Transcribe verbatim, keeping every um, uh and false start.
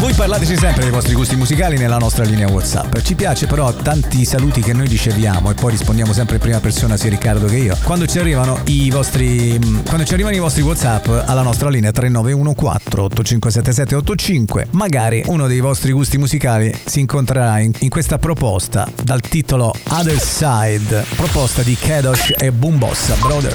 Voi parlateci sempre dei vostri gusti musicali nella nostra linea WhatsApp. Ci piace però tanti saluti che noi riceviamo e poi rispondiamo sempre in prima persona, sia Riccardo che io. Quando ci arrivano i vostri quando ci arrivano i vostri WhatsApp alla nostra linea tre nove uno quattro otto cinque sette sette otto cinque, magari uno dei vostri gusti musicali si incontrerà in, in questa proposta dal titolo Other Side, proposta di Kadosh e Boombossa Brother.